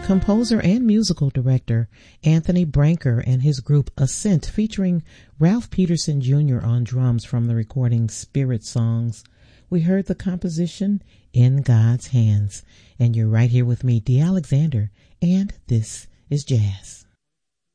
composer and musical director Anthony Branker and his group Ascent, featuring Ralph Peterson Jr. on drums from the recording Spirit Songs. We heard the composition In God's Hands. And you're right here with me, Dee Alexander, and this is Jazz.